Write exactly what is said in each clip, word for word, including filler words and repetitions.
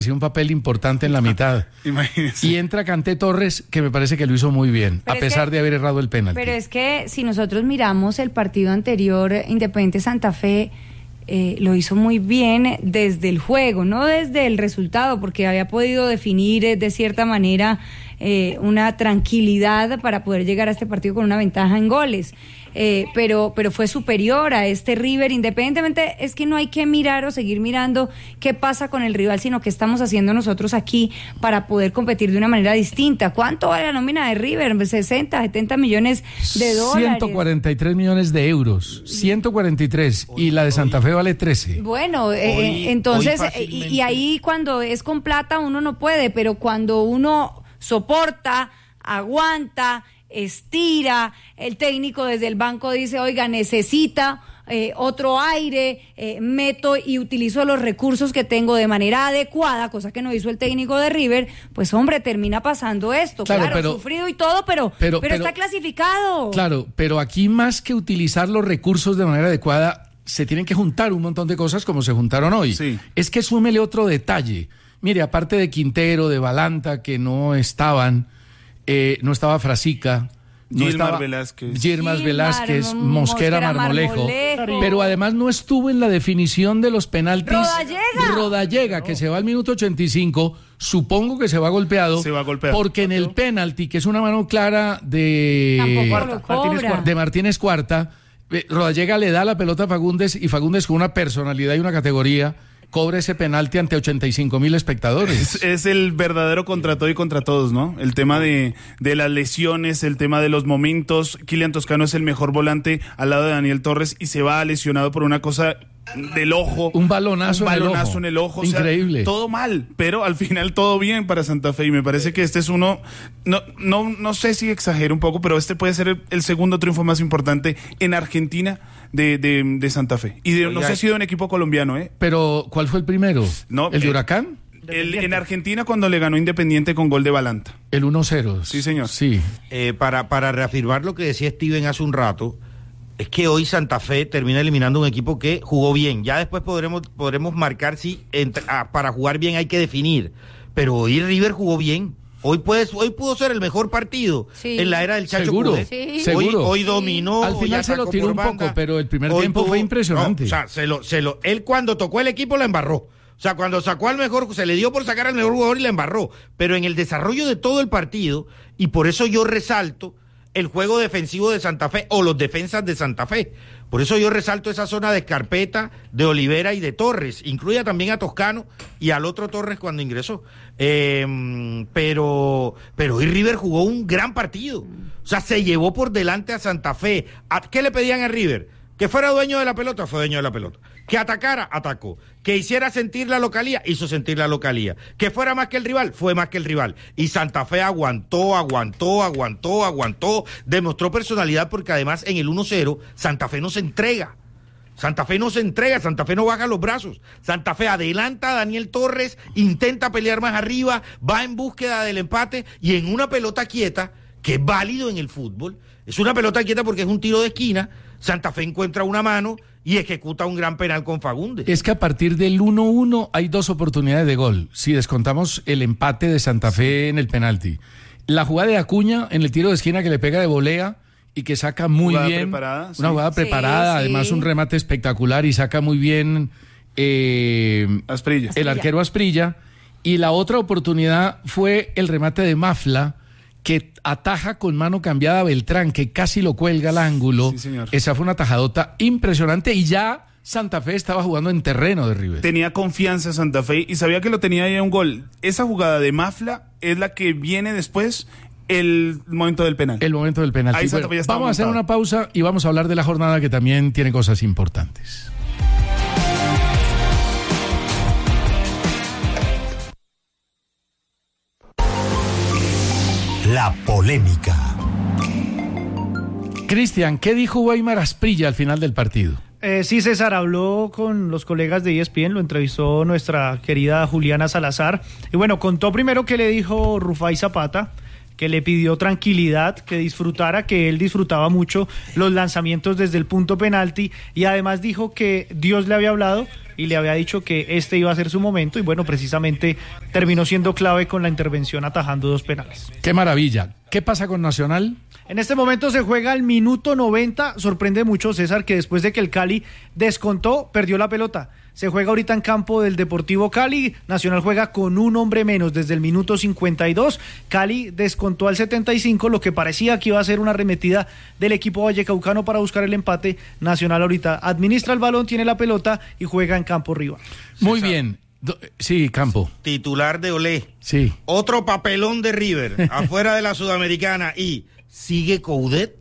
un papel importante en la mitad. Imagínese. Y entra Kanté Torres, que me parece que lo hizo muy bien, Pero a pesar que, de haber errado el penalti. Pero es que si nosotros miramos el partido anterior, Independiente Santa Fe eh, lo hizo muy bien desde el juego, no desde el resultado, porque había podido definir eh, de cierta manera eh, una tranquilidad para poder llegar a este partido con una ventaja en goles. Eh, pero pero fue superior a este River, independientemente, es que no hay que mirar o seguir mirando qué pasa con el rival, sino qué estamos haciendo nosotros aquí para poder competir de una manera distinta. ¿Cuánto vale la nómina de River? sesenta, setenta millones de dólares. ciento cuarenta y tres millones de euros, ciento cuarenta y tres, hoy, y la de Santa Fe vale trece. Bueno, eh, hoy, entonces, hoy y, y ahí cuando es con plata uno no puede, pero cuando uno soporta, aguanta, estira, el técnico desde el banco dice, oiga, necesita eh, otro aire, eh, meto y utilizo los recursos que tengo de manera adecuada, cosa que no hizo el técnico de River, pues hombre, termina pasando esto, claro, claro pero, sufrido y todo, pero, pero, pero, pero está clasificado. Claro, pero aquí más que utilizar los recursos de manera adecuada, se tienen que juntar un montón de cosas como se juntaron hoy. Sí. Es que súmele otro detalle. Mire, aparte de Quintero, de Balanta, que no estaban, Eh, no estaba Frasica, no Gilmar estaba Velázquez, Gilmar Velázquez, Mosquera, Mosquera Marmolejo, Marmolejo, pero además no estuvo en la definición de los penaltis. Rodallega, Rodallega no. Que se va al minuto ochenta y cinco, supongo que se va golpeado, se va golpeado. Porque en el penalti, que es una mano clara de Martínez Cuarta, de Martínez Cuarta, eh, Rodallega le da la pelota a Fagundes y Fagundes con una personalidad y una categoría cobra ese penalti ante ochenta y cinco mil espectadores. Es, es el verdadero contra todo y contra todos, ¿no? El tema de, de las lesiones, el tema de los momentos. Kylian Toscano es el mejor volante al lado de Daniel Torres y se va lesionado por una cosa del ojo. Un balonazo, un balonazo en el ojo. En el ojo. Increíble. O sea, todo mal, pero al final todo bien para Santa Fe y me parece que este es uno, no, no, no sé si exagero un poco, pero este puede ser el, el segundo triunfo más importante en Argentina de, de, de Santa Fe. Y de, no sé si de un equipo colombiano, ¿eh? Pero, ¿cuál fue el primero? No, ¿El de eh, Huracán? El, en Argentina cuando le ganó Independiente con gol de Balanta. El uno cero. Sí, señor. Sí. Eh, para, para reafirmar lo que decía Steven hace un rato, es que hoy Santa Fe termina eliminando un equipo que jugó bien. Ya después podremos, podremos marcar si entre, ah, para jugar bien hay que definir. Pero hoy River jugó bien. Hoy, puedes, hoy pudo ser el mejor partido sí. en la era del Chacho Seguro, Cudé. Sí. Hoy, Seguro. hoy dominó. Al final se lo tiró un banda. poco, pero el primer hoy tiempo tuvo, fue impresionante. No, o sea, se lo, se lo, él cuando tocó el equipo la embarró. O sea, cuando sacó al mejor, se le dio por sacar al mejor jugador y la embarró. Pero en el desarrollo de todo el partido, y por eso yo resalto el juego defensivo de Santa Fe o los defensas de Santa Fe. Por eso yo resalto esa zona de Escarpeta, de Olivera y de Torres. Incluya también a Toscano y al otro Torres cuando ingresó. Eh, pero, pero hoy River jugó un gran partido. O sea, se llevó por delante a Santa Fe. ¿A qué le pedían a River? Que fuera dueño de la pelota, fue dueño de la pelota. Que atacara, atacó. Que hiciera sentir la localía, hizo sentir la localía. Que fuera más que el rival, fue más que el rival. Y Santa Fe aguantó, aguantó, aguantó, aguantó. Demostró personalidad porque además en el uno cero, Santa Fe no se entrega. Santa Fe no se entrega, Santa Fe no baja los brazos. Santa Fe adelanta a Daniel Torres, intenta pelear más arriba, va en búsqueda del empate y en una pelota quieta, que es válido en el fútbol, es una pelota quieta porque es un tiro de esquina, Santa Fe encuentra una mano y ejecuta un gran penal con Fagundes. Es que a partir del uno uno hay dos oportunidades de gol, si descontamos el empate de Santa Fe en el penalti. La jugada de Acuña en el tiro de esquina que le pega de volea y que saca muy jugada bien, preparada, una sí. jugada preparada, sí, además sí. un remate espectacular y saca muy bien eh, Asprilla. el arquero Asprilla. Y la otra oportunidad fue el remate de Mafla, que ataja con mano cambiada a Beltrán, que casi lo cuelga al ángulo. Sí, señor. Esa fue una tajadota impresionante y ya Santa Fe estaba jugando en terreno de River. Tenía confianza Santa Fe y sabía que lo tenía ya un gol. Esa jugada de Mafla es la que viene después, el momento del penal. El momento del penal. Bueno, vamos a hacer una pausa y vamos a hablar de la jornada que también tiene cosas importantes. La polémica. Cristian, ¿qué dijo Weimar Asprilla al final del partido? Eh, sí, César, habló con los colegas de E S P N, lo entrevistó nuestra querida Juliana Salazar. Y bueno, contó primero que le dijo Rufai Zapata, que le pidió tranquilidad, que disfrutara, que él disfrutaba mucho los lanzamientos desde el punto penalti, y además dijo que Dios le había hablado y le había dicho que este iba a ser su momento, y bueno, precisamente terminó siendo clave con la intervención atajando dos penales. ¡Qué maravilla! ¿Qué pasa con Nacional? En este momento se juega al minuto noventa. Sorprende mucho, César, que después de que el Cali descontó, perdió la pelota. Se juega ahorita en campo del Deportivo Cali. Nacional juega con un hombre menos desde el minuto cincuenta y dos. Cali descontó al setenta y cinco, lo que parecía que iba a ser una arremetida del equipo vallecaucano para buscar el empate. Nacional ahorita administra el balón, tiene la pelota y juega en campo rival. Muy César. Bien. Do- sí, Campo. Titular de Olé. Sí. Otro papelón de River, afuera de la Sudamericana, y ¿sigue Coudet?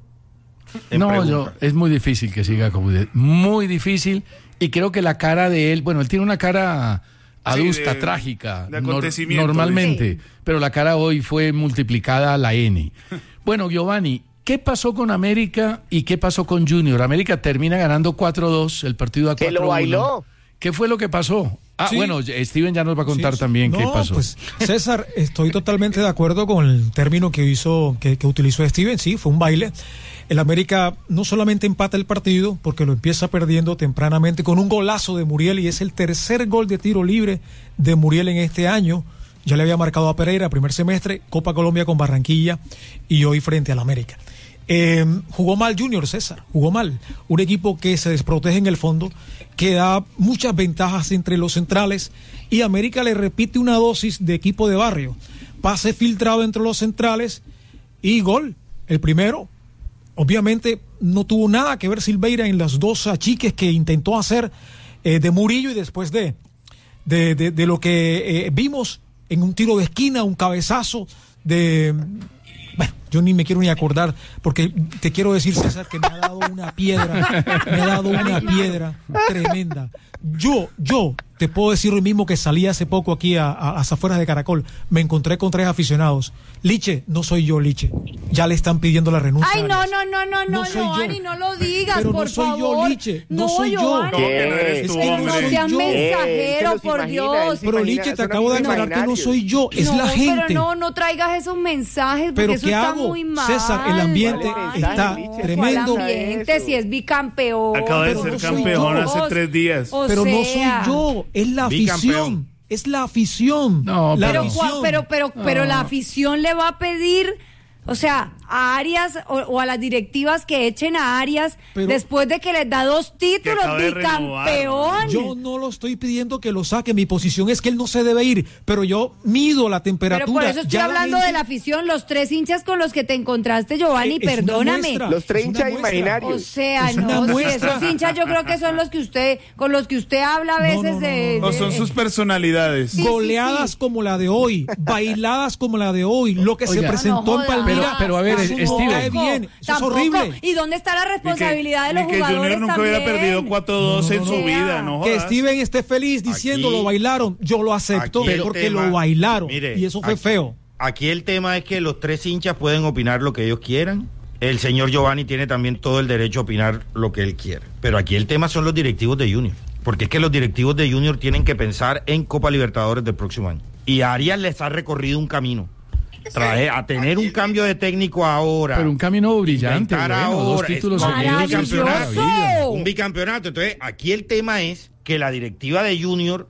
No, pregunta. yo, es muy difícil que siga Coudet, muy difícil, y creo que la cara de él, bueno, él tiene una cara adusta, sí, de, trágica, de acontecimiento, nor- normalmente, sí. pero la cara hoy fue multiplicada a la N. Bueno, Giovanni, ¿qué pasó con América y qué pasó con Junior? América termina ganando cuatro dos, el partido a cuatro uno. Que lo bailó. ¿Qué fue lo que pasó? Ah, sí. Bueno, Steven ya nos va a contar sí, sí. también no, qué pasó. Pues, César, estoy totalmente de acuerdo con el término que hizo, que, que utilizó Steven. Sí, fue un baile. El América no solamente empata el partido, porque lo empieza perdiendo tempranamente con un golazo de Muriel, y es el tercer gol de tiro libre de Muriel en este año. Ya le había marcado a Pereira primer semestre, Copa Colombia con Barranquilla y hoy frente al América. Eh, jugó mal Junior, César, jugó mal. Un equipo que se desprotege en el fondo, que da muchas ventajas entre los centrales, y América le repite una dosis de equipo de barrio. Pase filtrado entre los centrales y gol. El primero, obviamente, no tuvo nada que ver Silveira en las dos achiques que intentó hacer eh, de Murillo, y después de, de, de, de lo que eh, vimos en un tiro de esquina, un cabezazo de... Bueno, yo ni me quiero ni acordar, porque te quiero decir, César, que me ha dado una piedra, me ha dado una piedra tremenda. Yo, yo te puedo decir hoy mismo que salí hace poco aquí a, a, a las afueras de Caracol, me encontré con tres aficionados. Liche, no soy yo, Liche. Ya le están pidiendo la renuncia. Ay, no, no, no, no, no, Giovanni, no lo digas, pero por no soy favor. yo, Liche, no, no soy Giovanni. yo. No, que no eres tú, es que hombre. No seas mensajero, Eh, por imagina, Dios. Pero Liche, te acabo de aclarar que no soy yo, es no, la gente. Pero no, no traigas esos mensajes, porque Pero eso ¿qué está hago? muy mal. César, el ambiente Giovanni, está no, tremendo. ¿cuál ambiente? Eso. Si es bicampeón. Acaba de pero ser no soy campeón yo. hace tres días. O Pero no soy sea, yo, es la Bicampeón. afición, es la afición. No, la Pero, afición. cua- pero, pero, pero la afición le va a pedir, o sea, a Arias o, o a las directivas que echen a Arias Pero- después de que les da dos títulos, acaba de bicampeón. Yo no lo estoy pidiendo que lo saque, mi posición es que él no se debe ir, pero yo mido la temperatura. Pero por eso estoy Ya hablando gente- de la afición, los tres hinchas con los que te encontraste, Giovanni, Eh, es una perdóname. muestra. Los tres Es una hinchas muestra. imaginarios. O sea, Es una no, sí, muestra. esos hinchas yo creo que son los que usted, con los que usted habla a No, veces no, no, de... no, No de- son sus personalidades. Sí, sí, Goleadas sí. como la de hoy, bailadas como la de hoy, lo que Oiga, se presentó no en jodas. Palmira. Pero- pero a ver, eso no Steven. cae bien, eso Tampoco. es horrible. ¿Y dónde está la responsabilidad de los Ni que jugadores Junior nunca hubiera también? perdido cuatro dos No, no, en no, su no. vida, ¿no Que jodas. Steven esté feliz diciendo Aquí- lo bailaron, yo lo acepto, aquí el porque tema- lo bailaron, mire, y eso fue aquí- feo. Aquí el tema es que los tres hinchas pueden opinar lo que ellos quieran. El señor Giovanni tiene también todo el derecho a opinar lo que él quiere. Pero aquí el tema son los directivos de Junior. Porque es que los directivos de Junior tienen que pensar en Copa Libertadores del próximo año. Y a Arias les ha recorrido un camino. Trae, a tener un cambio de técnico ahora. Pero un camino brillante, Inventar bueno, dos ahora, títulos es seguidos, es una maravilloso. maravilla. un bicampeonato. Entonces, aquí el tema es que la directiva de Junior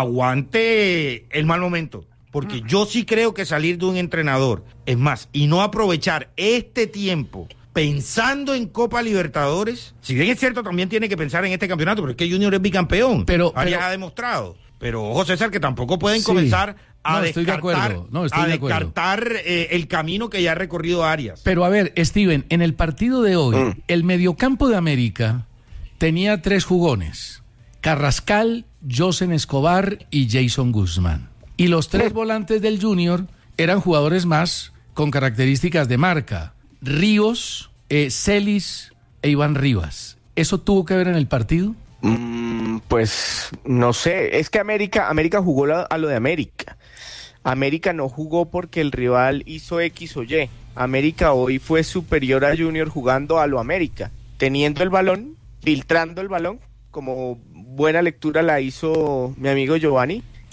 aguante el mal momento. Porque yo sí creo que salir de un entrenador, es más, y no aprovechar este tiempo pensando en Copa Libertadores, si bien es cierto, también tiene que pensar en este campeonato, pero es que Junior es bicampeón. Pero- Arias pero- ha demostrado. Pero ojo, César, que tampoco pueden Sí. comenzar a No, estoy de descartar, acuerdo. No, estoy a de acuerdo. descartar eh, el camino que ya ha recorrido Arias. Pero a ver, Steven, en el partido de hoy, Mm. el mediocampo de América tenía tres jugones: Carrascal, Josen Escobar y Jason Guzmán. Y los tres volantes del Junior eran jugadores más con características de marca: Ríos, eh, Celis e Iván Rivas. ¿Eso tuvo que ver en el partido? Mm, pues no sé, es que América, América jugó la- a lo de América. América no jugó porque el rival hizo X o Y. América hoy fue superior a Junior jugando a lo América, teniendo el balón, filtrando el balón, como buena lectura la hizo mi amigo Giovanni,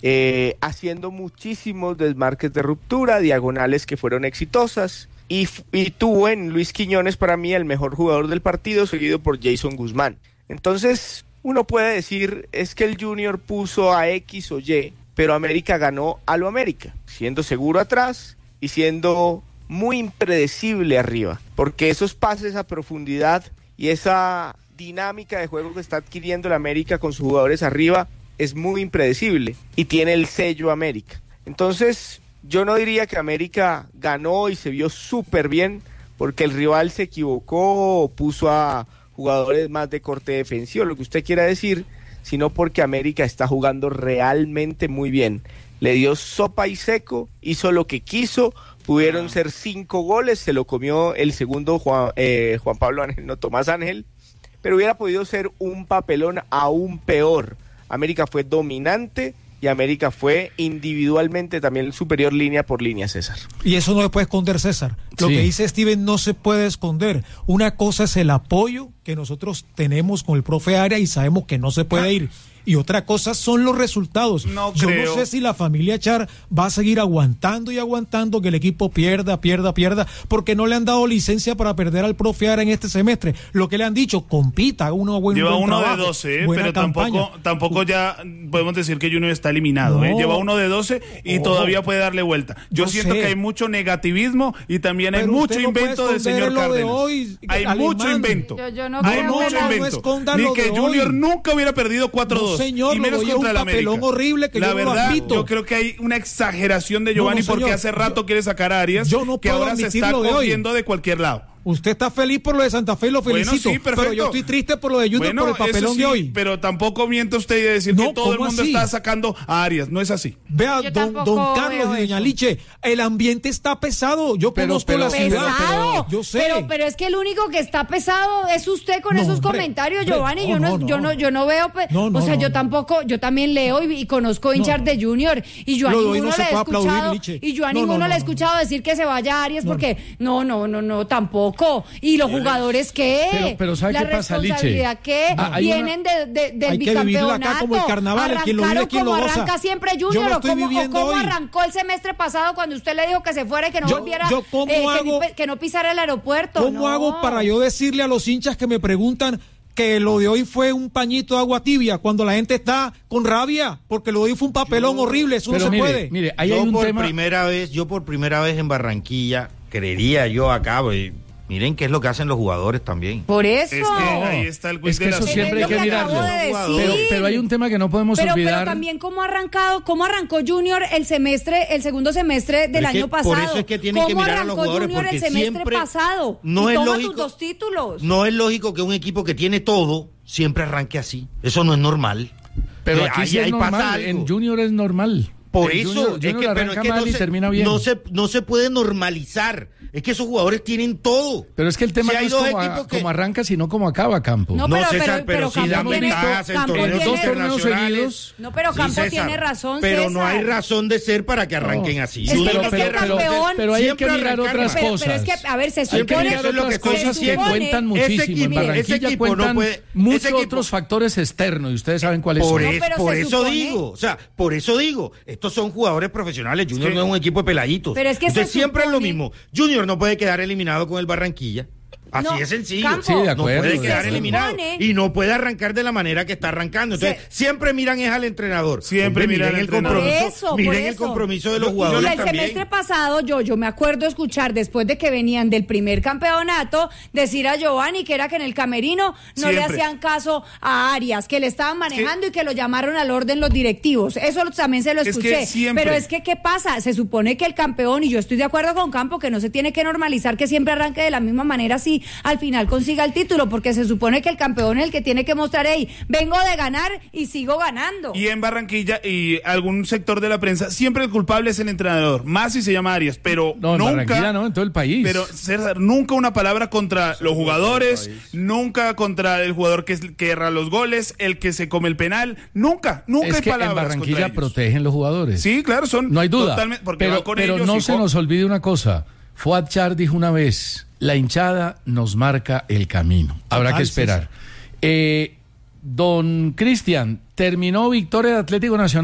eh, haciendo muchísimos desmarques de ruptura, diagonales que fueron exitosas, y, y tuvo en Luis Quiñones, para mí, el mejor jugador del partido, seguido por Jason Guzmán. Entonces, uno puede decir, es que el Junior puso a X o Y, pero América ganó a lo América, siendo seguro atrás y siendo muy impredecible arriba, porque esos pases a profundidad y esa dinámica de juego que está adquiriendo el América con sus jugadores arriba es muy impredecible y tiene el sello América. Entonces, yo no diría que América ganó y se vio súper bien, porque el rival se equivocó o puso a jugadores más de corte defensivo, lo que usted quiera decir, sino porque América está jugando realmente muy bien. Le dio sopa y seco, hizo lo que quiso, pudieron ser cinco goles, se lo comió el segundo Juan, eh, Juan Pablo Ángel, no Tomás Ángel, pero hubiera podido ser un papelón aún peor. América fue dominante y América fue individualmente también superior línea por línea, César. Y eso no se puede esconder, César. Lo sí. que dice Steven no se puede esconder. Una cosa es el apoyo que nosotros tenemos con el profe Arias y sabemos que no se puede ir. Y otra cosa son los resultados. No Yo creo. no sé si la familia Char va a seguir aguantando y aguantando que el equipo pierda, pierda, pierda, porque no le han dado licencia para perder al profe Arias en este semestre. Lo que le han dicho, compita, haga uno buen, Lleva buen uno trabajo, de doce, ¿eh? buena Pero campaña. tampoco, tampoco ya podemos decir que Junior está eliminado. No. ¿eh? Lleva uno de doce y Oh. todavía puede darle vuelta. Yo, Yo siento sé. que hay mucho negativismo y también hay Pero mucho usted no puede invento del esconder señor lo de Cárdenas. hoy, hay Alemán. mucho invento. Yo- yo no hay creo mucho que no, no invento. escondan Ni lo que de Junior hoy. nunca hubiera perdido cuatro dos. No, señor, y menos lo de hoy contra es el un papelón América. horrible que La yo no lo verdad, admito. yo creo que hay una exageración de Giovanni No, no, porque señor. hace rato Yo- quiere sacar a Arias, yo no que puedo ahora se admitir está lo de hoy. cogiendo de cualquier lado. Usted está feliz por lo de Santa Fe y lo Bueno, felicito, sí, perfecto. pero yo estoy triste por lo de Junior Bueno, por el papelón eso sí, de hoy. pero tampoco miente usted de decir No, que todo el ¿cómo mundo así? está sacando a Arias, no es así. Vea, Yo don, tampoco don Carlos veo y doña eso. Liche, el ambiente está pesado. Yo Pero- conozco pero- la ciudad. Pesado, Yo sé. pero pero es que el único que está pesado es usted con No, esos hombre, comentarios, hombre, Giovanni. no, yo no, no, yo no. no yo no veo, pe- No, no, o sea, no, yo no. tampoco, yo también leo y, y conozco hinchas No. de Junior y yo a Lo de hoy ninguno no se le he puede aplaudir, escuchado Liche. y yo a No, ninguno no, le he no, escuchado decir que se vaya a Arias No, porque no, no, no, no, tampoco. Y los jugadores qué, Pero- pero ¿sabe la qué pasa, Liche? responsabilidad qué, Ah, hay vienen de, de- del Hay que vivirlo bicampeonato. acá como el carnaval, el quien lo vive, Arrancaron quien lo como goza. arranca siempre Yo Junior lo o estoy cómo, o viviendo cómo hoy. arrancó el semestre pasado cuando usted le dijo que se fuera y que no Yo- volviera, yo cómo eh, que, hago- ni- que no pisara el aeropuerto. ¿Cómo no. hago para yo decirle a los hinchas que me preguntan que lo de hoy fue un pañito de agua tibia cuando la gente está con rabia? Porque lo de hoy fue un papelón horrible, eso Pero no se mire, puede. mire, ahí yo hay un por tema. primera vez, yo por primera vez en Barranquilla, creería yo acá, pues, miren qué es lo que hacen los jugadores también. Por eso. Es que ahí está el quiz Es que de eso la- siempre hay Es que lo que mirarlo. acabo de decir. Pero, pero hay un tema que no podemos Pero, pero olvidar. también cómo ha arrancado, cómo arrancó Junior el semestre, el segundo semestre del Pero es que año por pasado. eso es que tienen ¿Cómo que mirar a los arrancó jugadores, Junior el porque semestre siempre pasado? no y es toma lógico- tus dos títulos. No es lógico que un equipo que tiene todo siempre arranque así. Eso no es normal. Pero Eh, aquí ahí- sí es ahí pasa normal. algo. En Junior es normal. Por En eso, Junior, es Junior que, pero arranca es que mal no y se, termina bien. no se no se puede normalizar. Es que esos jugadores tienen todo. Pero es que el tema Si no hay es dos como, a- equipos que- como arranca, sino como acaba Campo. No, No, pero, César, pero, pero pero sí Campo dan tiene- ventajas en Campo torneos tiene- dos torneos internacionales. seguidos. No, pero Sí, Campo César, tiene razón, pero no hay César. razón de ser para que arranquen así. Es que- Junior es que tiene el razón de ser. campeón- Pero hay que Siempre mirar arrancar otras mal. Pero, cosas. pero es que, a ver, se Hay que supone mirar eso es lo otras que estoy cosas que diciendo. cuentan Ese muchísimo. equipo- En Barranquilla ese equipo no cuentan puede- muchos ese equipo- otros factores externos y ustedes saben cuáles Por, son. es- pero por se eso supone- digo, o sea, por eso digo, estos son jugadores profesionales, Junior que- no es un equipo de peladitos. Pero es que Entonces se siempre es lo supone- mismo. Junior no puede quedar eliminado con el Barranquilla. Así No, es sencillo. Campo. Sí, de No acuerdo, puede de quedar acuerdo. eliminado. supone- Y no puede arrancar de la manera que está arrancando. Entonces, Se- siempre miran es al entrenador. Siempre Hombre, miran miren al el entrenador. compromiso. Por eso, por miren el eso. compromiso de los Y jugadores el también. semestre pasado yo, yo me acuerdo escuchar después de que venían del primer campeonato decir a Giovanni que era que en el camerino no le Siempre. hacían caso a Arias, que le estaban manejando y que lo llamaron al orden los directivos. Eso lo- también se lo Es que escuché. siempre. Pero es que ¿qué pasa? Se supone que el campeón, y yo estoy de acuerdo con Campo, que no se tiene que normalizar que siempre arranque de la misma manera si al final consiga el título, porque se supone que el campeón es el que tiene que mostrar, hey, vengo de ganar y sigo ganando. Y en Barranquilla y algún sector de la prensa, siempre el culpable es el entrenador, más si se llama Arias, pero No, en nunca, Barranquilla no, en todo el país. pero César, nunca una palabra contra los jugadores, nunca contra el jugador que, es- que erra los goles, el que se come el penal, nunca, nunca es hay que en palabras Barranquilla contra ellos. protegen los jugadores. Sí, claro, son No hay duda. totalmente, porque pero van con pero ellos no y se con- nos olvide una cosa. Fuad Char dijo una vez, la hinchada nos marca el camino. Habrá Total, que esperar. Eh, don Cristian, terminó victoria de Atlético Nacional,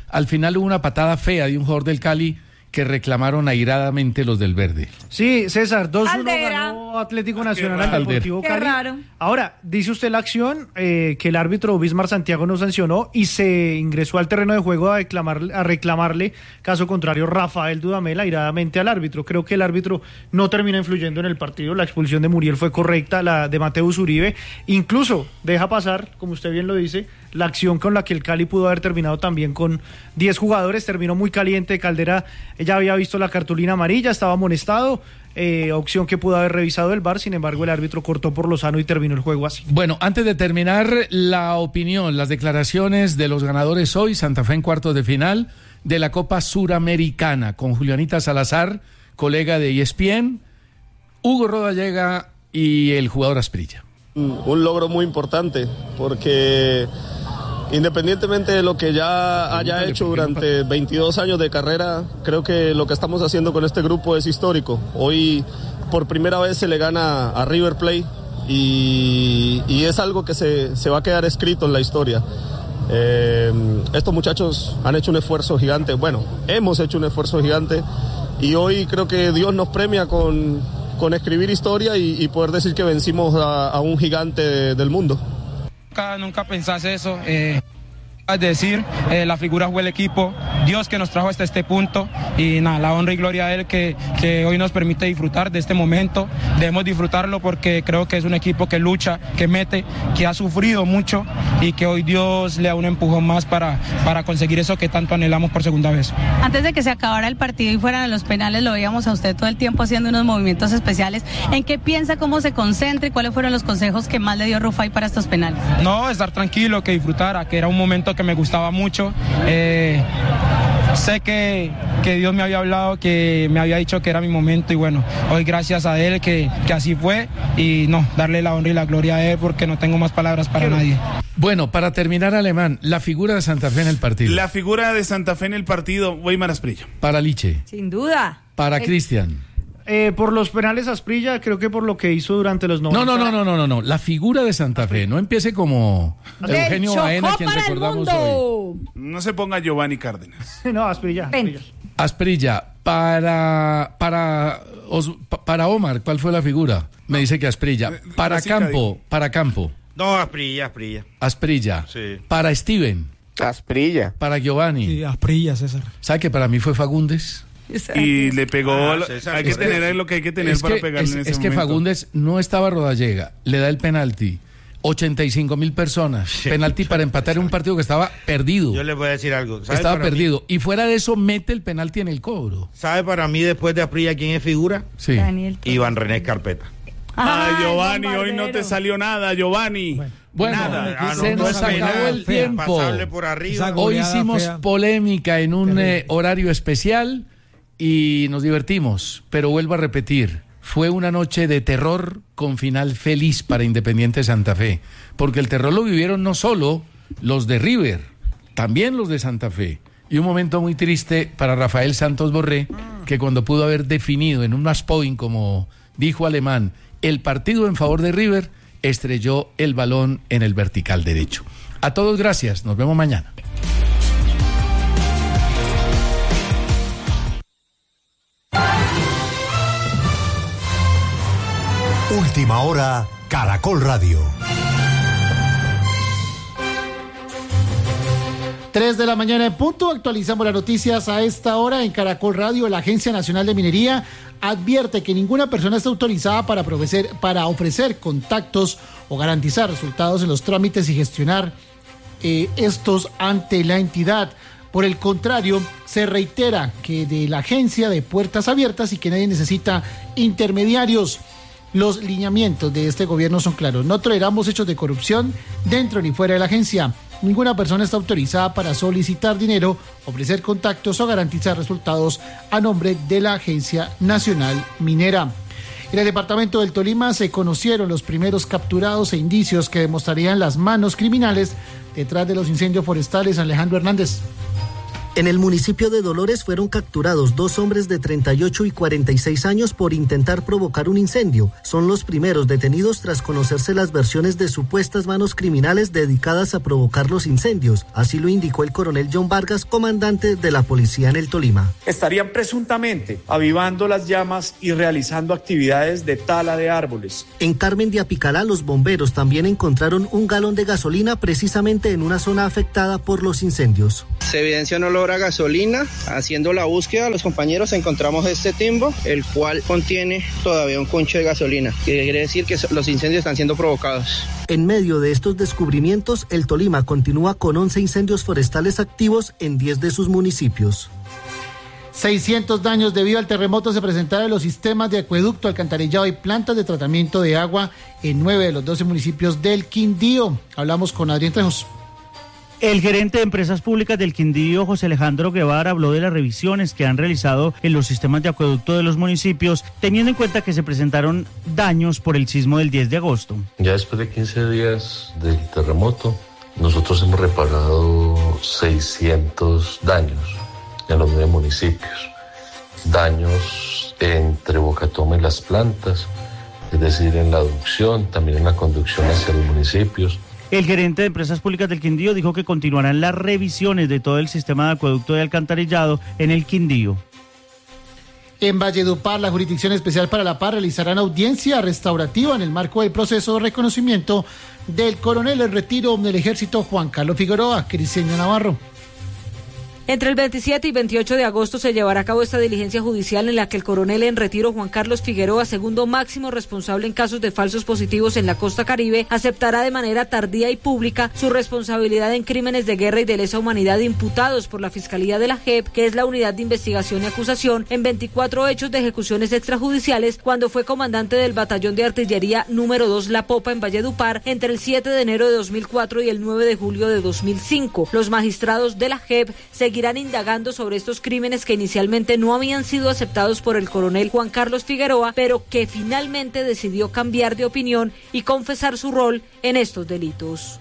al final hubo una patada fea de un jugador del Cali que reclamaron airadamente los del verde. Sí, César, dos uno ganó Atlético Nacional al Deportivo Cali. Qué raro. Ahora, dice usted la acción eh, que el árbitro Bismar Santiago no sancionó y se ingresó al terreno de juego a, reclamar, a reclamarle, caso contrario, Rafael Dudamel airadamente al árbitro. Creo que el árbitro no termina influyendo en el partido, la expulsión de Muriel fue correcta, la de Mateus Uribe, incluso deja pasar, como usted bien lo dice, la acción con la que el Cali pudo haber terminado también con diez jugadores, terminó muy caliente. Caldera ya había visto la cartulina amarilla, estaba amonestado, eh, opción que pudo haber revisado el V A R, sin embargo el árbitro cortó por lo sano y terminó el juego así. Bueno, antes de terminar, la opinión, las declaraciones de los ganadores hoy, Santa Fe en cuartos de final de la Copa Suramericana, con Julianita Salazar, colega de E S P N, Hugo Rodallega y el jugador Asprilla. Un logro muy importante, porque independientemente de lo que ya haya hecho durante veintidós años de carrera, creo que lo que estamos haciendo con este grupo es histórico. Hoy por primera vez se le gana a River Plate y, y es algo que se, se va a quedar escrito en la historia. Eh, estos muchachos han hecho un esfuerzo gigante, bueno, hemos hecho un esfuerzo gigante y hoy creo que Dios nos premia con, con escribir historia y, y poder decir que vencimos a, a un gigante de, del mundo. Nunca, nunca pensás eso, eh, es decir, eh, la figura fue el equipo, Dios que nos trajo hasta este punto y nada, la honra y gloria a Él que, que hoy nos permite disfrutar de este momento. Debemos disfrutarlo porque creo que es un equipo que lucha, que mete, que ha sufrido mucho y que hoy Dios le da un empujón más para, para conseguir eso que tanto anhelamos por segunda vez. Antes de que se acabara el partido y fueran a los penales, lo veíamos a usted todo el tiempo haciendo unos movimientos especiales. ¿En qué piensa, cómo se concentra y cuáles fueron los consejos que más le dio Rufai para estos penales? No, estar tranquilo, que disfrutara, que era un momento que me gustaba mucho. Eh, sé que, que Dios me había hablado, que me había dicho que era mi momento y bueno, hoy gracias a Él que, que así fue y no, darle la honra y la gloria a Él porque no tengo más palabras para nadie. Bueno, para terminar, Alemán, la figura de Santa Fe en el partido. La figura de Santa Fe en el partido, Weimar Asprilla. Para Liche. Sin duda. Para eh, Cristian. Eh, por los penales Asprilla, creo que por lo que hizo durante los noventa. No, no, no, no, no, no, no. La figura de Santa Fe. No empiece como Eugenio Baena, quien recordamos hoy. No se ponga Giovanni Cárdenas. No, Asprilla. Asprilla. Asprilla, para, para, Os, para Omar, ¿cuál fue la figura? Me dice que Asprilla. Para Campo, para Campo. No, Asprilla, Asprilla. Asprilla. Sí. Para Steven. Asprilla. Para Giovanni. Sí, Asprilla, César. ¿Sabe que para mí fue Fagundes? Y le pegó, ah, lo, César, hay que tener es, lo que hay que tener es para que, pegarle es, en ese es que momento. Fagundes no estaba Rodallega, le da el penalti, ochenta y cinco mil personas, sí, penalti para empatar en un partido que estaba perdido. Yo le voy a decir algo. Estaba perdido, mí? Y fuera de eso mete el penalti en el cobro. ¿Sabe para mí después de Asprilla quién es figura? Sí. Daniel Iván René Carpeta. Ay, Giovanni, hoy no te salió nada, Giovanni. Bueno. Bueno, Nada, se no, nos no acabó el fea, tiempo. Por arriba. Hoy hicimos fea. polémica en un eh, horario especial y nos divertimos, pero vuelvo a repetir, fue una noche de terror con final feliz para Independiente Santa Fe, porque el terror lo vivieron no solo los de River, también los de Santa Fe, y un momento muy triste para Rafael Santos Borré, que cuando pudo haber definido en un match point, como dijo Alemán, el partido en favor de River, estrelló el balón en el vertical derecho. A todos gracias, nos vemos mañana. Última hora, Caracol Radio. Tres de la mañana en punto, actualizamos las noticias a esta hora en Caracol Radio. La Agencia Nacional de Minería advierte que ninguna persona está autorizada para ofrecer, para ofrecer contactos o garantizar resultados en los trámites y gestionar eh, estos ante la entidad. Por el contrario, se reitera que de la agencia de puertas abiertas y que nadie necesita intermediarios. Los lineamientos de este gobierno son claros. No toleramos hechos de corrupción dentro ni fuera de la agencia. Ninguna persona está autorizada para solicitar dinero, ofrecer contactos o garantizar resultados a nombre de la Agencia Nacional Minera. En el departamento del Tolima se conocieron los primeros capturados e indicios que demostrarían las manos criminales detrás de los incendios forestales. Alejandro Hernández. En el municipio de Dolores fueron capturados dos hombres de treinta y ocho y cuarenta y seis años por intentar provocar un incendio. Son los primeros detenidos tras conocerse las versiones de supuestas manos criminales dedicadas a provocar los incendios. Así lo indicó el coronel John Vargas, comandante de la policía en el Tolima. Estarían presuntamente avivando las llamas y realizando actividades de tala de árboles. En Carmen de Apicalá, los bomberos también encontraron un galón de gasolina precisamente en una zona afectada por los incendios. Se evidencia un olor a gasolina. Haciendo la búsqueda, los compañeros encontramos este timbo, el cual contiene todavía un concho de gasolina, que quiere decir que los incendios están siendo provocados. En medio de estos descubrimientos, el Tolima continúa con once incendios forestales activos en diez de sus municipios. seiscientos daños debido al terremoto se presentaron en los sistemas de acueducto, alcantarillado y plantas de tratamiento de agua en nueve de los doce municipios del Quindío. Hablamos con Adrián Trejos. El gerente de Empresas Públicas del Quindío, José Alejandro Guevara, habló de las revisiones que han realizado en los sistemas de acueducto de los municipios, teniendo en cuenta que se presentaron daños por el sismo del diez de agosto. Ya después de quince días del terremoto, nosotros hemos reparado seiscientos daños en los nueve municipios. Daños entre Bocatoma y las plantas, es decir, en la aducción, también en la conducción hacia los municipios. El gerente de Empresas Públicas del Quindío dijo que continuarán las revisiones de todo el sistema de acueducto y alcantarillado en el Quindío. En Valledupar, la Jurisdicción Especial para la Paz realizará audiencia restaurativa en el marco del proceso de reconocimiento del coronel en retiro del Ejército Juan Carlos Figueroa. Cristiano Navarro. Entre el veintisiete y veintiocho de agosto se llevará a cabo esta diligencia judicial en la que el coronel en retiro Juan Carlos Figueroa, segundo máximo responsable en casos de falsos positivos en la costa caribe, aceptará de manera tardía y pública su responsabilidad en crímenes de guerra y de lesa humanidad imputados por la Fiscalía de la J E P, que es la Unidad de Investigación y Acusación, en veinticuatro hechos de ejecuciones extrajudiciales cuando fue comandante del Batallón de Artillería número dos La Popa en Valledupar entre el siete de enero de dos mil cuatro y el nueve de julio de dos mil cinco. Los magistrados de la J E P seguirán seguirán indagando sobre estos crímenes que inicialmente no habían sido aceptados por el coronel Juan Carlos Figueroa, pero que finalmente decidió cambiar de opinión y confesar su rol en estos delitos.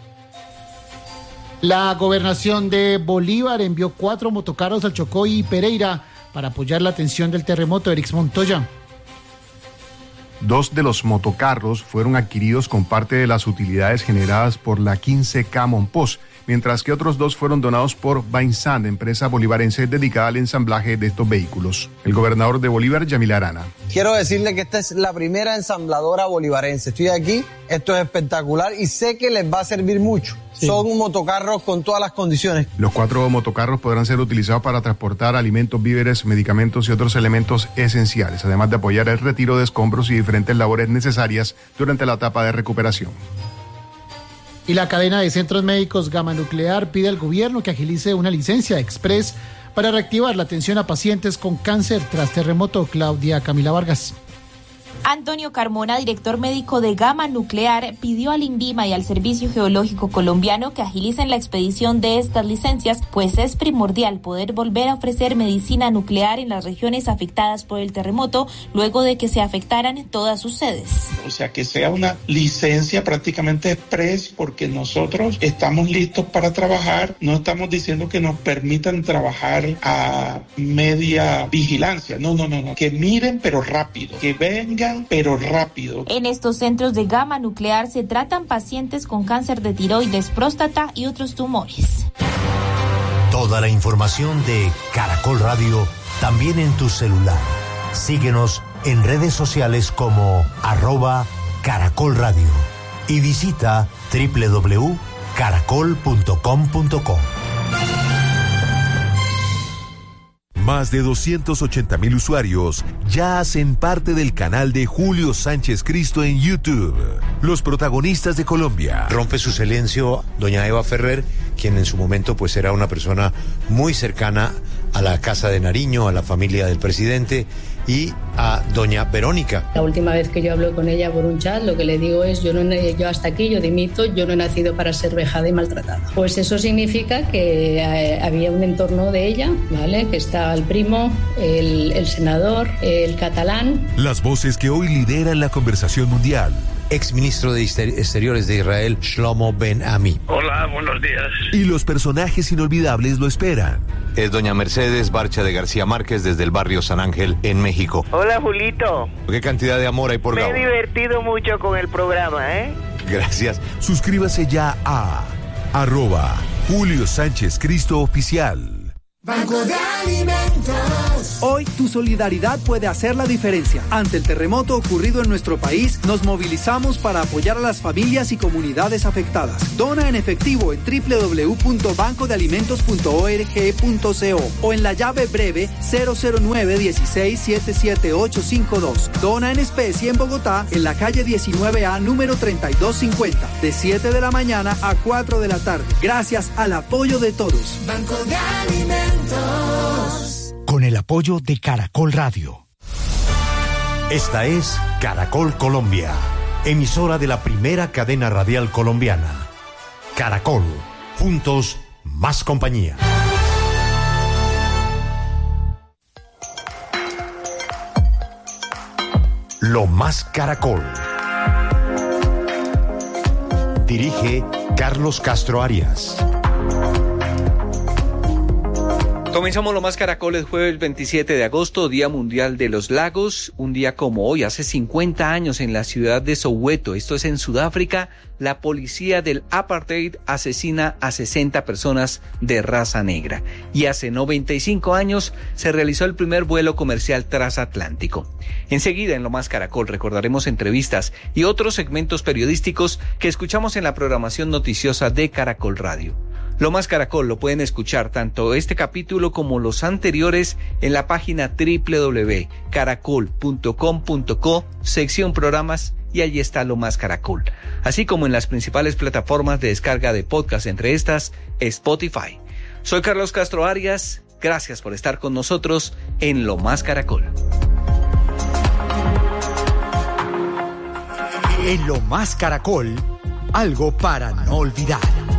La gobernación de Bolívar envió cuatro motocarros al Chocó y Pereira para apoyar la atención del terremoto. Erix Montoya. Dos de los motocarros fueron adquiridos con parte de las utilidades generadas por la quince K Monpós, mientras que otros dos fueron donados por Bainsan, empresa bolivarense dedicada al ensamblaje de estos vehículos. El gobernador de Bolívar, Yamil Arana. Quiero decirle que esta es la primera ensambladora bolivarense. Estoy aquí, esto es espectacular y sé que les va a servir mucho. Sí. Son motocarros con todas las condiciones. Los cuatro motocarros podrán ser utilizados para transportar alimentos, víveres, medicamentos y otros elementos esenciales, además de apoyar el retiro de escombros y diferentes labores necesarias durante la etapa de recuperación. Y la cadena de centros médicos Gama Nuclear pide al gobierno que agilice una licencia express para reactivar la atención a pacientes con cáncer tras terremoto. Claudia Camila Vargas. Antonio Carmona, director médico de Gama Nuclear, pidió al INVIMA y al Servicio Geológico Colombiano que agilicen la expedición de estas licencias, pues es primordial poder volver a ofrecer medicina nuclear en las regiones afectadas por el terremoto, luego de que se afectaran todas sus sedes. O sea, que sea una licencia prácticamente express, porque nosotros estamos listos para trabajar, no estamos diciendo que nos permitan trabajar a media vigilancia, no, no, no, no, que miren pero rápido, que vengan pero rápido. En estos centros de Gama Nuclear se tratan pacientes con cáncer de tiroides, próstata y otros tumores. Toda la información de Caracol Radio también en tu celular. Síguenos en redes sociales como arroba Caracol Radio y visita doble u doble u doble u punto caracol punto com punto co. Más de doscientos ochenta mil usuarios ya hacen parte del canal de Julio Sánchez Cristo en YouTube. Los protagonistas de Colombia. Rompe su silencio doña Eva Ferrer, quien en su momento pues era una persona muy cercana a la Casa de Nariño, a la familia del presidente, y a doña Verónica. La última vez que yo hablo con ella por un chat, lo que le digo es, yo, no, yo hasta aquí, yo dimito, yo no he nacido para ser vejada y maltratada. Pues eso significa que eh, había un entorno de ella, ¿vale? Que estaba el primo, el, el senador, el catalán. Las voces que hoy lideran la conversación mundial exministro de Exteriores de Israel, Shlomo Ben-Ami. Hola, buenos días. Y los personajes inolvidables lo esperan. Es doña Mercedes Barcha de García Márquez desde el barrio San Ángel, en México. Hola, Julito. ¿Qué cantidad de amor hay por Me Gabo? he divertido mucho con el programa, ¿eh? Gracias. Suscríbase ya a arroba Julio Sánchez Cristo Oficial. Banco de Alimentos. Hoy tu solidaridad puede hacer la diferencia. Ante el terremoto ocurrido en nuestro país, nos movilizamos para apoyar a las familias y comunidades afectadas. Dona en efectivo en doble u doble u doble u punto banco de alimentos punto org punto co o en la llave breve cero cero nueve dieciséis setenta y siete ochocientos cincuenta y dos. Dona en especie en Bogotá, en la calle diecinueve A, número treinta y dos cincuenta, de siete de la mañana a cuatro de la tarde. Gracias al apoyo de todos. Banco de Alimentos. Con el apoyo de Caracol Radio. Esta es Caracol Colombia, emisora de la primera cadena radial colombiana. Caracol, juntos, más compañía. Lo más Caracol. Dirige Carlos Castro Arias. Comenzamos Lo Más Caracol el jueves veintisiete de agosto, Día Mundial de los Lagos. Un día como hoy, hace cincuenta años, en la ciudad de Soweto, esto es en Sudáfrica, la policía del apartheid asesina a sesenta personas de raza negra. Y hace noventa y cinco años se realizó el primer vuelo comercial transatlántico. Enseguida, en Lo Más Caracol, recordaremos entrevistas y otros segmentos periodísticos que escuchamos en la programación noticiosa de Caracol Radio. Lo Más Caracol lo pueden escuchar tanto este capítulo como los anteriores en la página doble u doble u doble u punto caracol punto com punto co, sección programas, y allí está Lo Más Caracol. Así como en las principales plataformas de descarga de podcast, entre estas, Spotify. Soy Carlos Castro Arias, gracias por estar con nosotros en Lo Más Caracol. En Lo Más Caracol, algo para no olvidar.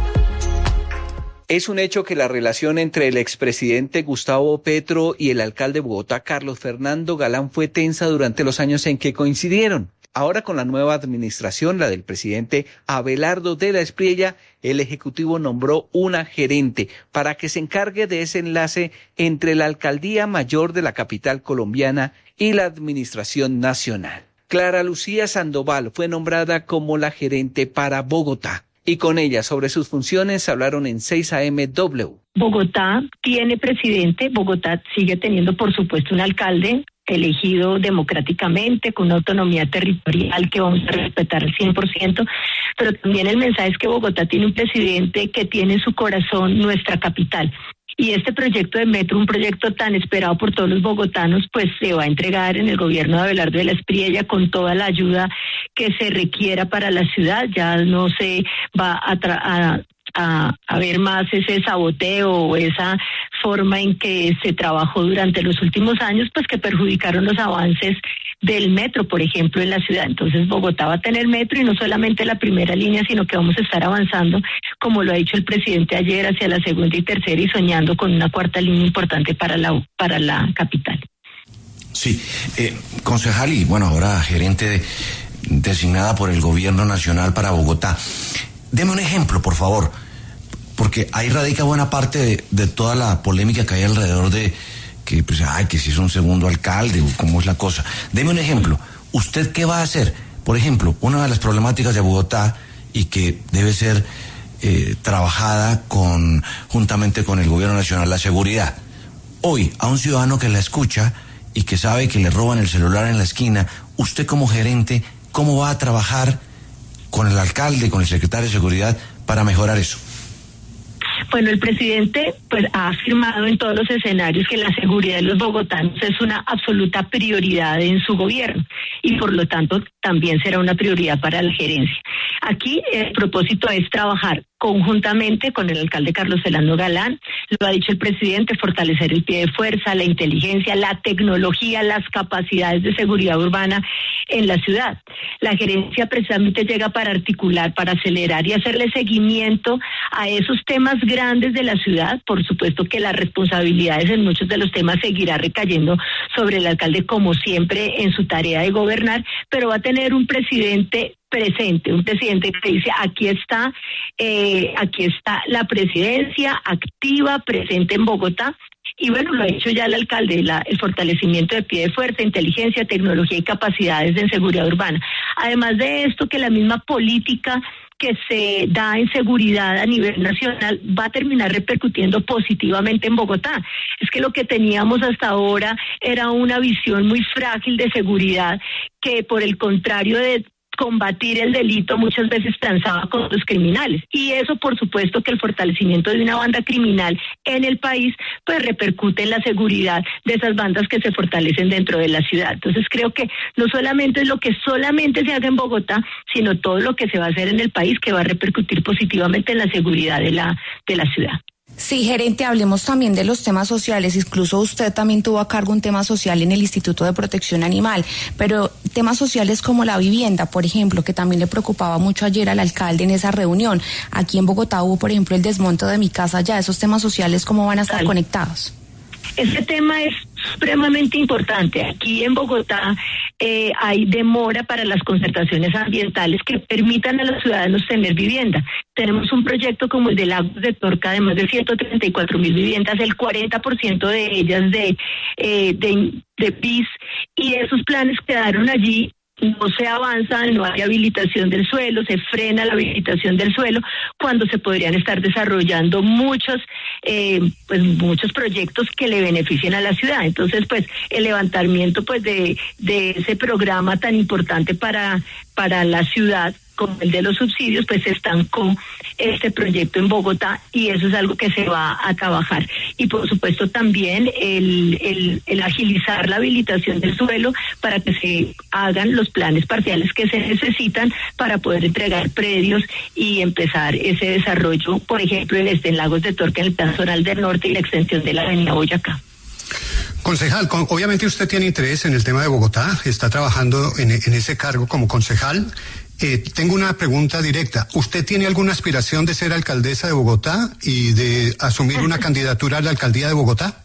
Es un hecho que la relación entre el expresidente Gustavo Petro y el alcalde de Bogotá, Carlos Fernando Galán, fue tensa durante los años en que coincidieron. Ahora, con la nueva administración, la del presidente Abelardo de la Espriella, el Ejecutivo nombró una gerente para que se encargue de ese enlace entre la Alcaldía Mayor de la capital colombiana y la Administración Nacional. Clara Lucía Sandoval fue nombrada como la gerente para Bogotá. Y con ella, sobre sus funciones, hablaron en seis A M W. Bogotá tiene presidente, Bogotá sigue teniendo, por supuesto, un alcalde elegido democráticamente, con una autonomía territorial que vamos a respetar al cien por ciento, pero también el mensaje es que Bogotá tiene un presidente que tiene en su corazón nuestra capital. Y este proyecto de metro, un proyecto tan esperado por todos los bogotanos, pues se va a entregar en el gobierno de Abelardo de la Espriella con toda la ayuda que se requiera para la ciudad. Ya no se va a, tra- a, a, a ver más ese saboteo o esa forma en que se trabajó durante los últimos años, pues que perjudicaron los avances del metro, por ejemplo, en la ciudad. Entonces Bogotá va a tener metro, y no solamente la primera línea, sino que vamos a estar avanzando, como lo ha dicho el presidente ayer, hacia la segunda y tercera, y soñando con una cuarta línea importante para la para la capital. Sí, eh, concejal y bueno, ahora gerente de, designada por el gobierno nacional para Bogotá. Deme un ejemplo, por favor, porque ahí radica buena parte de, de toda la polémica que hay alrededor de que, pues, ay, que si es un segundo alcalde o cómo es la cosa. Deme un ejemplo. ¿Usted qué va a hacer? Por ejemplo, una de las problemáticas de Bogotá, y que debe ser eh, trabajada con juntamente con el gobierno nacional, la seguridad. Hoy, a un ciudadano que la escucha y que sabe que le roban el celular en la esquina, usted como gerente, ¿cómo va a trabajar con el alcalde, con el secretario de seguridad para mejorar eso? Bueno, el presidente pues ha afirmado en todos los escenarios que la seguridad de los bogotanos es una absoluta prioridad en su gobierno, y por lo tanto también será una prioridad para la gerencia. Aquí el propósito es trabajar conjuntamente con el alcalde Carlos Fernando Galán, lo ha dicho el presidente, fortalecer el pie de fuerza, la inteligencia, la tecnología, las capacidades de seguridad urbana en la ciudad. La gerencia precisamente llega para articular, para acelerar y hacerle seguimiento a esos temas grandes de la ciudad. Por supuesto que las responsabilidades en muchos de los temas seguirá recayendo sobre el alcalde, como siempre, en su tarea de gobernar, pero va a tener un presidente presente, un presidente que dice aquí está, eh, aquí está la presidencia activa, presente en Bogotá. Y bueno, lo ha hecho ya el alcalde, la, el fortalecimiento de pie de fuerza, inteligencia, tecnología y capacidades en seguridad urbana. Además de esto, que la misma política que se da en seguridad a nivel nacional va a terminar repercutiendo positivamente en Bogotá. Es que lo que teníamos hasta ahora era una visión muy frágil de seguridad que, por el contrario de combatir el delito, muchas veces transaba con los criminales. Y eso, por supuesto, que el fortalecimiento de una banda criminal en el país, pues repercute en la seguridad de esas bandas que se fortalecen dentro de la ciudad. Entonces creo que no solamente es lo que solamente se haga en Bogotá, sino todo lo que se va a hacer en el país que va a repercutir positivamente en la seguridad de la, de la ciudad. Sí, gerente, hablemos también de los temas sociales. Incluso usted también tuvo a cargo un tema social en el Instituto de Protección Animal, pero temas sociales como la vivienda, por ejemplo, que también le preocupaba mucho ayer al alcalde en esa reunión. Aquí en Bogotá hubo, por ejemplo, el desmonte de Mi Casa Ya. ¿Esos temas sociales cómo van a estar conectados? Este tema es supremamente importante. Aquí en Bogotá eh, hay demora para las concertaciones ambientales que permitan a los ciudadanos tener vivienda. Tenemos un proyecto como el de Lagos de Torca de más de ciento treinta y cuatro mil viviendas, el cuarenta por ciento de ellas de, eh, de, de P I S, y esos planes quedaron allí. No se avanza, no hay habilitación del suelo, se frena la habilitación del suelo, cuando se podrían estar desarrollando muchos, eh, pues muchos proyectos que le beneficien a la ciudad. Entonces, pues el levantamiento, pues de de ese programa tan importante para para la ciudad, como el de los subsidios, pues se estancó este proyecto en Bogotá, y eso es algo que se va a trabajar. Y por supuesto también el, el, el agilizar la habilitación del suelo para que se hagan los planes parciales que se necesitan para poder entregar predios y empezar ese desarrollo, por ejemplo, en este en Lagos de Torca, en el plan zonal del norte y la extensión de la avenida Boyacá. Concejal, con, obviamente usted tiene interés en el tema de Bogotá, está trabajando en, en ese cargo como concejal. Eh, tengo una pregunta directa. ¿Usted tiene alguna aspiración de ser alcaldesa de Bogotá y de asumir una candidatura a la alcaldía de Bogotá?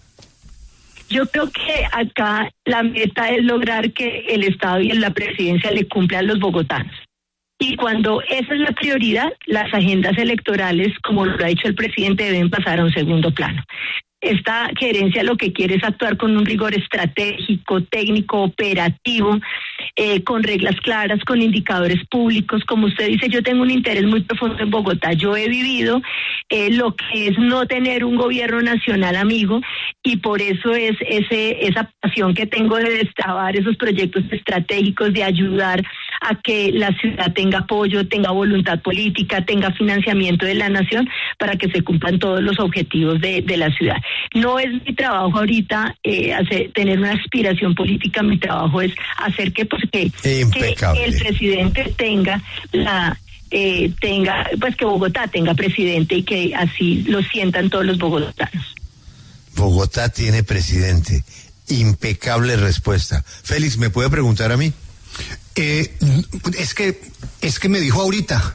Yo creo que acá la meta es lograr que el Estado y la presidencia le cumplan a los bogotanos. Y cuando esa es la prioridad, las agendas electorales, como lo ha dicho el presidente, deben pasar a un segundo plano. Esta gerencia lo que quiere es actuar con un rigor estratégico, técnico, operativo, eh, con reglas claras, con indicadores públicos. Como usted dice, yo tengo un interés muy profundo en Bogotá. Yo he vivido eh, lo que es no tener un gobierno nacional amigo, y por eso es ese esa pasión que tengo de destrabar esos proyectos estratégicos, de ayudar a que la ciudad tenga apoyo, tenga voluntad política, tenga financiamiento de la nación para que se cumplan todos los objetivos de, de la ciudad. No es mi trabajo ahorita eh, hacer, tener una aspiración política, mi trabajo es hacer que, pues, que, que el presidente tenga la eh, tenga pues que Bogotá tenga presidente, y que así lo sientan todos los bogotanos. Bogotá tiene presidente. Impecable respuesta. Félix, ¿me puede preguntar a mí? Eh, es que es que me dijo ahorita.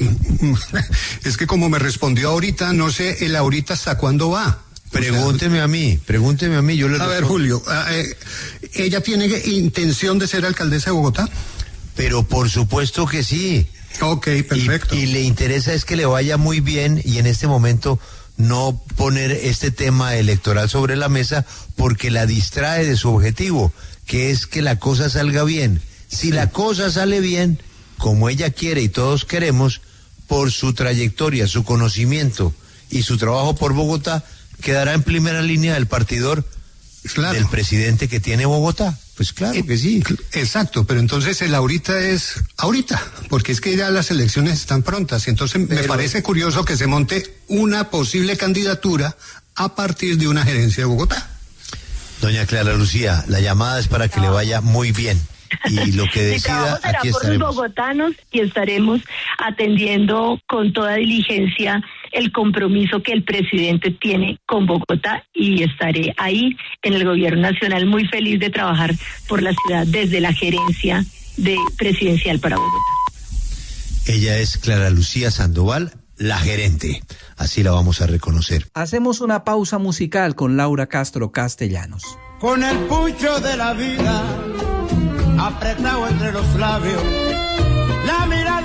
Es que como me respondió ahorita, no sé el ahorita hasta cuándo va. Pregúnteme a mí, pregúnteme a mí, yo le A ver, Julio, eh, ¿ella tiene intención de ser alcaldesa de Bogotá? Pero por supuesto que sí. Ok, perfecto. Y, y le interesa es que le vaya muy bien, y en este momento no poner este tema electoral sobre la mesa porque la distrae de su objetivo, que es que la cosa salga bien. Si la cosa sale bien, como ella quiere y todos queremos, por su trayectoria, su conocimiento y su trabajo por Bogotá, quedará en primera línea del partidor, claro, del presidente que tiene Bogotá. Pues claro que sí. Exacto, pero entonces el ahorita es ahorita, porque es que ya las elecciones están prontas, y entonces pero... me parece curioso que se monte una posible candidatura a partir de una gerencia de Bogotá. Doña Clara Lucía, la llamada es para que no. le vaya muy bien. Y lo que decida, será aquí por estaremos. Los bogotanos, y estaremos atendiendo con toda diligencia el compromiso que el presidente tiene con Bogotá, y estaré ahí en el gobierno nacional muy feliz de trabajar por la ciudad desde la gerencia de presidencial para Bogotá. Ella es Clara Lucía Sandoval, la gerente. Así la vamos a reconocer. Hacemos una pausa musical con Laura Castro Castellanos. Con el pucho de la vida apretado entre los labios, la mirada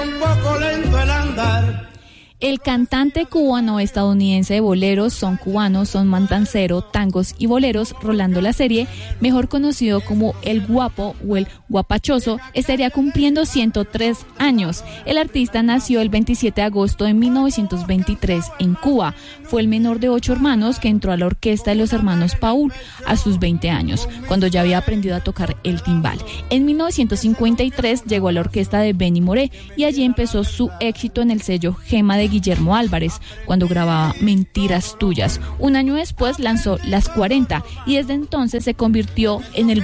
un poco lento el andar. El cantante cubano-estadounidense de boleros, son cubano, son matancero, tangos y boleros, Rolando La Serie, mejor conocido como El Guapo o El Guapachoso, estaría cumpliendo ciento tres años. El artista nació el veintisiete de agosto de mil novecientos veintitrés en Cuba. Fue el menor de ocho hermanos que entró a la orquesta de los hermanos Paul a sus veinte años, cuando ya había aprendido a tocar el timbal. En mil novecientos cincuenta y tres llegó a la orquesta de Benny Moré y allí empezó su éxito en el sello Gema de Guillermo Álvarez, cuando grababa Mentiras Tuyas. Un año después lanzó Las cuarenta y desde entonces se convirtió en el